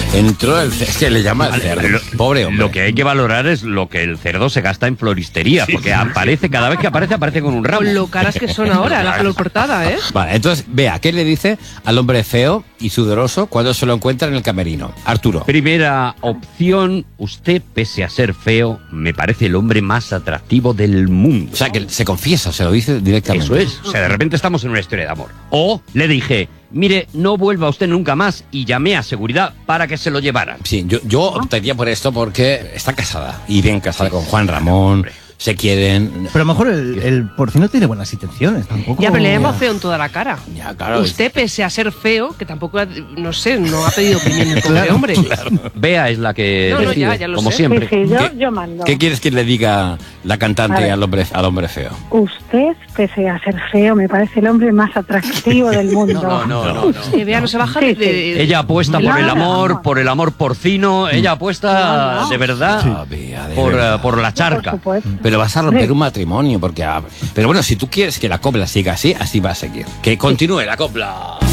Entró es que le llama el cerdo. Pobre hombre. Lo que hay que valorar es lo que el cerdo se gasta en floristería, porque aparece, cada vez que aparece con un ramo. Con lo caras que son ahora, la flor portada, ¿eh? Vale, entonces, vea, ¿qué le dice al hombre feo y sudoroso cuando se lo encuentra en el camerino? Arturo. Primera opción, usted, pese a ser feo, me parece el hombre más atractivo del mundo. O sea, que se confiesa, se lo dice directamente. Eso es, o sea, de repente estamos en una historia de amor. O le dije, mire, no vuelva usted nunca más, y llamé a seguridad para que se lo llevaran. Sí, yo optaría por esto porque está casada, y bien casada con Juan Ramón, se quieren... Pero a lo mejor el porcino tiene buenas intenciones, tampoco... Ya, pero le hemos feo en toda la cara. Ya, claro. Usted, pese a ser feo, que tampoco, no sé, no ha pedido opinión el pobre hombre. Bea es la que No, decide, ya lo como sé. siempre. Sí, yo mando. ¿Qué quieres que le diga la cantante al hombre feo? Usted, pese a ser feo, me parece el hombre más atractivo del mundo. No. Que Bea no se baja de... Ella apuesta por el No. amor porcino, ella apuesta de verdad Bea, de por verdad. la charca. Por supuesto. Pero vas a romper un matrimonio, porque... Pero bueno, si tú quieres que la copla siga así va a seguir. Que continúe la copla.